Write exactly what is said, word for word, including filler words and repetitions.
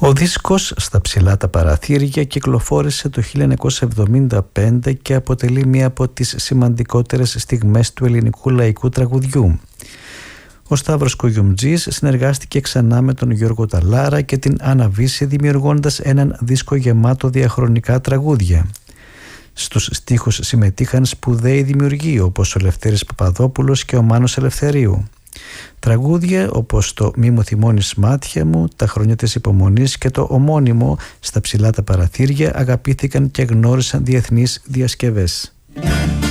Ο δίσκος «Στα ψηλά τα παραθύρια» κυκλοφόρησε το χίλια εννιακόσια εβδομήντα πέντε και αποτελεί μία από τις σημαντικότερες στιγμές του ελληνικού λαϊκού τραγουδιού. Ο Σταύρος Κογιουμτζής συνεργάστηκε ξανά με τον Γιώργο Ταλάρα και την Άννα Βύση, δημιουργώντας έναν δίσκο γεμάτο διαχρονικά τραγούδια. Στους στίχους συμμετείχαν σπουδαίοι δημιουργοί όπως ο Λευτέρης Παπαδόπουλος και ο Μάνος Ελευθερίου. Τραγούδια όπως το «Μη μου θυμώνεις μάτια μου», «Τα χρόνια της υπομονής» και το ομώνυμο «Στα ψηλά τα παραθύρια» αγαπήθηκαν και γνώρισαν διεθνείς διασκευές.